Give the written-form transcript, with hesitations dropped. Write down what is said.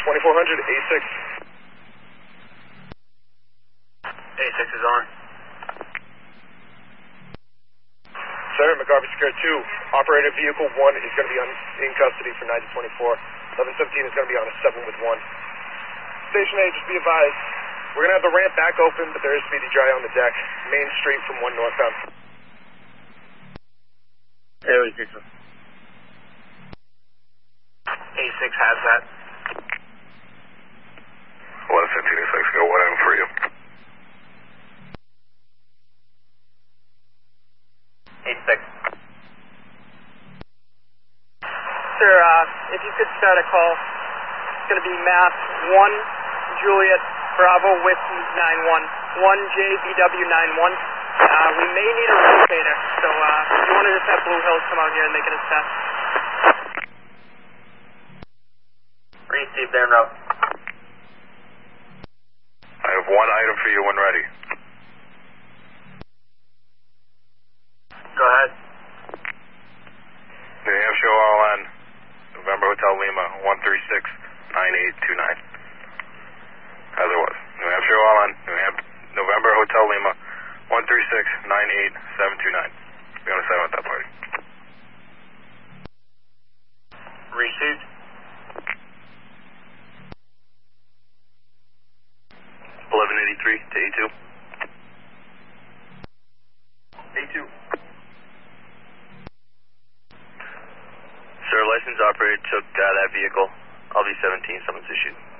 2400, A6. A6 is on. Sir, McGarvey Secure 2, operator vehicle 1 is going to be in custody for 924. 1117 is going to be on a 7 with 1. Station A, just be advised, we're going to have the ramp back open, but there is speedy dry on the deck. Main Street from 1 northbound. A6 has that. 1117 A6, go 1M for you. A6. Sir, if you could start a call, it's going to be Mass 1 Juliet Bravo Whiskey 91, 1 JBW 91. We may need a rotator, so if you want to just have Blue Hills come out here and make an assess. Received there, no. I have one item for you when ready. Go ahead. New Hampshire OLN, November Hotel Lima, 136-9829. As it was. New Hampshire OLN, November Hotel Lima, 136-98729. Be on a 7 at that party. Received. .1183 to A2. A2. Sir, license operator took that vehicle. I'll be 17, someone's issued.